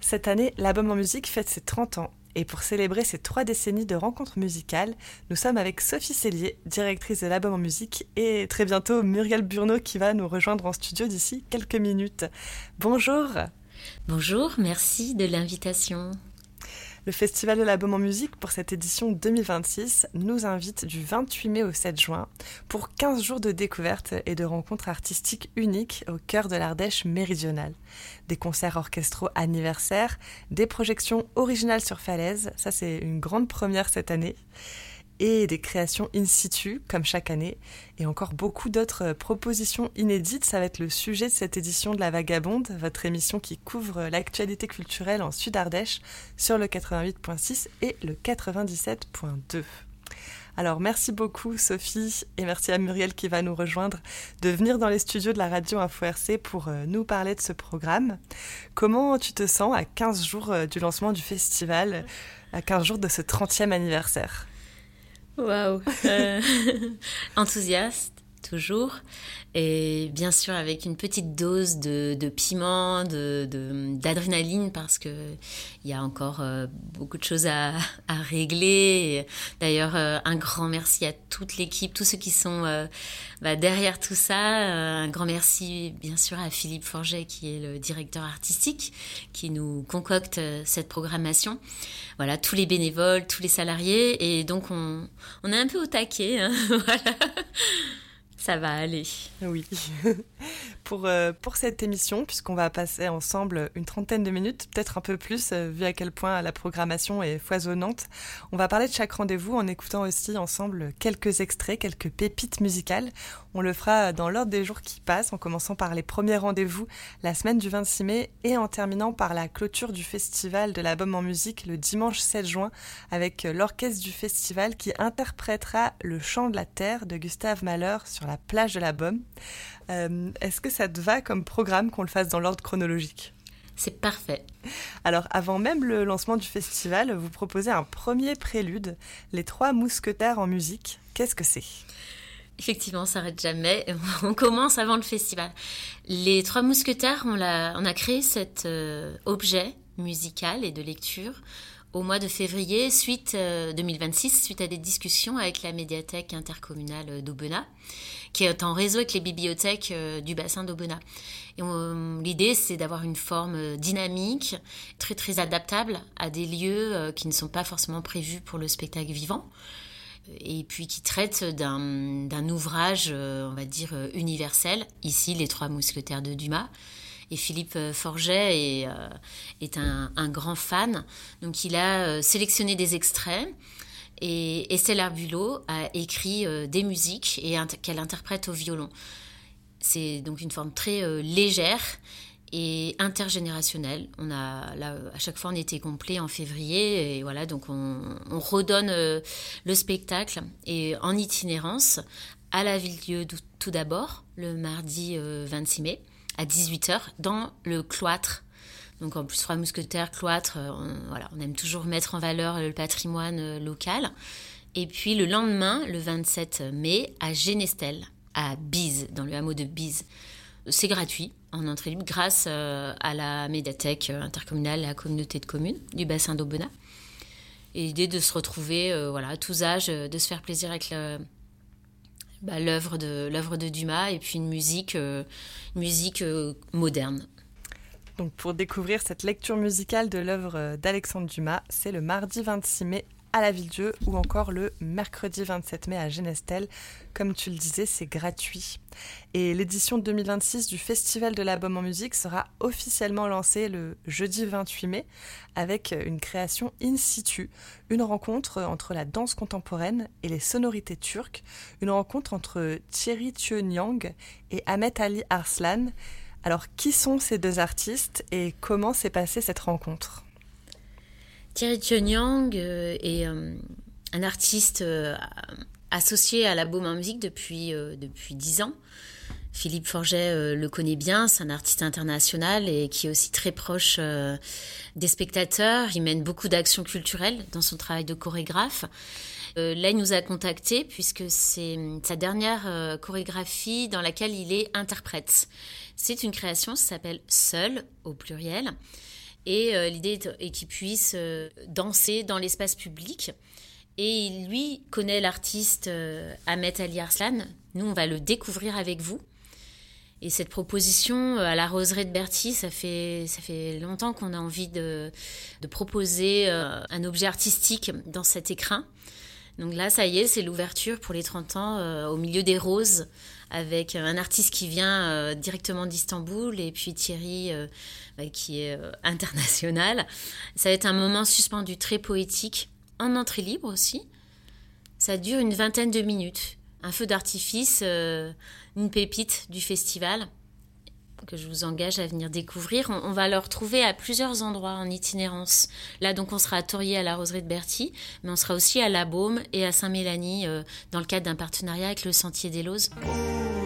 Cette année, l'Album en musique fête ses 30 ans. Et pour célébrer ces 3 décennies de rencontres musicales, nous sommes avec Sophie Cellier, directrice de l'Album en musique, et très bientôt Muriel Burneau qui va nous rejoindre en studio d'ici quelques minutes. Bonjour. Bonjour, merci de l'invitation. Le Festival de l'Album en musique pour cette édition 2026 nous invite du 28 mai au 7 juin pour 15 jours de découvertes et de rencontres artistiques uniques au cœur de l'Ardèche méridionale. Des concerts orchestraux anniversaires, des projections originales sur falaise, ça c'est une grande première cette année, et des créations in situ, comme chaque année, et encore beaucoup d'autres propositions inédites. Ça va être le sujet de cette édition de La Vagabonde, votre émission qui couvre l'actualité culturelle en Sud-Ardèche sur le 88.6 et le 97.2. Alors merci beaucoup Sophie et merci à Muriel qui va nous rejoindre de venir dans les studios de la radio Info RC pour nous parler de ce programme. Comment tu te sens à 15 jours du lancement du festival, à 15 jours de ce 30e anniversaire ? Waouh. Enthousiaste, toujours. Et bien sûr avec une petite dose de piment, d'adrénaline, parce qu'il y a encore beaucoup de choses à régler. Et d'ailleurs, un grand merci à toute l'équipe, tous ceux qui sont derrière tout ça. Un grand merci bien sûr à Philippe Forget, qui est le directeur artistique, qui nous concocte cette programmation. Voilà, tous les bénévoles, tous les salariés. Et donc, on est un peu au taquet. Hein, voilà. Ça va aller. Oui. Pour cette émission, puisqu'on va passer ensemble une trentaine de minutes, peut-être un peu plus, vu à quel point la programmation est foisonnante, on va parler de chaque rendez-vous en écoutant aussi ensemble quelques extraits, quelques pépites musicales. On le fera dans l'ordre des jours qui passent, en commençant par les premiers rendez-vous la semaine du 26 mai et en terminant par la clôture du festival de l'Album en musique le dimanche 7 juin avec l'orchestre du festival qui interprétera Le Chant de la Terre de Gustave Mahler sur la plage de l'Album. Est-ce que ça te va comme programme qu'on le fasse dans l'ordre chronologique ? C'est parfait. Alors, avant même le lancement du festival, vous proposez un premier prélude, Les Trois Mousquetaires en musique. Qu'est-ce que c'est ? Effectivement, on s'arrête jamais. On commence avant le festival. Les Trois Mousquetaires, on a créé cet objet musical et de lecture au mois de février 2026, suite à des discussions avec la médiathèque intercommunale d'Aubenas, qui est en réseau avec les bibliothèques du bassin d'Aubenas. Et l'idée, c'est d'avoir une forme dynamique, très très adaptable à des lieux qui ne sont pas forcément prévus pour le spectacle vivant, et puis qui traite d'un ouvrage, on va dire, universel, ici Les Trois Mousquetaires de Dumas. Et Philippe Forget est un grand fan, donc il a sélectionné des extraits, et Estelle Arbulot a écrit des musiques qu'elle interprète au violon. C'est donc une forme très légère et intergénérationnelle. À chaque fois, on était complet en février, et voilà, donc on redonne le spectacle et en itinérance à la Ville-Dieu tout d'abord, le mardi 26 mai, à 18h, dans le cloître. Donc en plus, Trois Mousquetaires, cloître, on aime toujours mettre en valeur le patrimoine local. Et puis le lendemain, le 27 mai, à Genestel, à Bise, dans le hameau de Bise. C'est gratuit, en entrée libre, grâce à la médiathèque intercommunale et à la communauté de communes du bassin d'Aubenas. Et l'idée de se retrouver, à tous âges, de se faire plaisir avec l'œuvre de Dumas, et puis une musique moderne. Donc pour découvrir cette lecture musicale de l'œuvre d'Alexandre Dumas, c'est le mardi 26 mai à la Ville-Dieu ou encore le mercredi 27 mai à Genestel. Comme tu le disais, c'est gratuit. Et l'édition 2026 du Festival de l'Album en musique sera officiellement lancée le jeudi 28 mai avec une création in situ, une rencontre entre la danse contemporaine et les sonorités turques, une rencontre entre Thierry Thieu-Niang et Ahmet Ali Arslan. Alors, qui sont ces deux artistes et comment s'est passée cette rencontre ? Thierry Thieu-Niang est un artiste associé à l'Album en musique depuis 10 ans. Philippe Forget le connaît bien, c'est un artiste international et qui est aussi très proche des spectateurs. Il mène beaucoup d'actions culturelles dans son travail de chorégraphe. Là, il nous a contactés puisque c'est sa dernière chorégraphie dans laquelle il est interprète. C'est une création, ça s'appelle Seul, au pluriel. Et l'idée est qu'il puisse danser dans l'espace public. Et lui connaît l'artiste Ahmet Ali Arslan. Nous, on va le découvrir avec vous. Et cette proposition à la Roseraie de Berthy, ça fait longtemps qu'on a envie de proposer un objet artistique dans cet écrin. Donc là, ça y est, c'est l'ouverture pour les 30 ans au milieu des roses, avec un artiste qui vient directement d'Istanbul et puis Thierry qui est international. Ça va être un moment suspendu très poétique, en entrée libre aussi. Ça dure une 20aine de minutes. Un feu d'artifice, une pépite du festival que je vous engage à venir découvrir. On va le retrouver à plusieurs endroits en itinérance. Là, donc, on sera à Thourier à la Roseraie de Berthy, mais on sera aussi à La Baume et à Saint-Mélanie dans le cadre d'un partenariat avec le Sentier des Lauses.